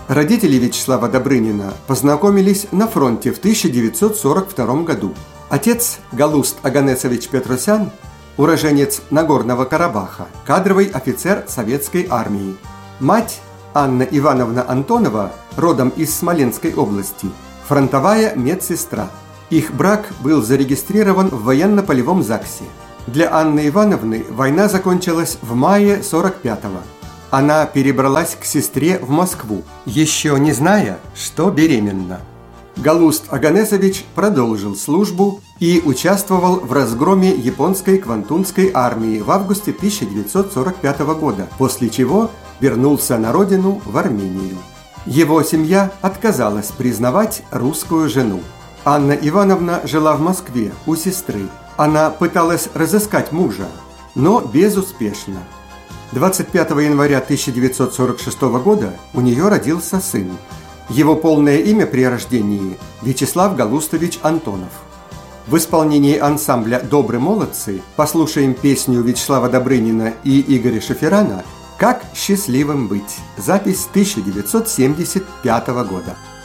Родители Вячеслава Добрынина познакомились на фронте в 1942 году. Отец Галуст Оганесович Петросян, уроженец Нагорного Карабаха, кадровый офицер советской армии. Мать Анна Ивановна Антонова, родом из Смоленской области, фронтовая медсестра. Их брак был зарегистрирован в военно-полевом ЗАГСе. Для Анны Ивановны война закончилась в мае 45-го. Она перебралась к сестре в Москву, еще не зная, что беременна. Галуст Оганесович продолжил службу и участвовал в разгроме японской Квантунской армии в августе 1945 года, после чего вернулся на родину в Армению. Его семья отказалась признавать русскую жену. Анна Ивановна жила в Москве у сестры. Она пыталась разыскать мужа, но безуспешно. 25 января 1946 года у нее родился сын. Его полное имя при рождении – Вячеслав Галустович Антонов. В исполнении ансамбля «Добрые молодцы» послушаем песню Вячеслава Добрынина и Игоря Шеферана «Как счастливым быть». Запись 1975 года.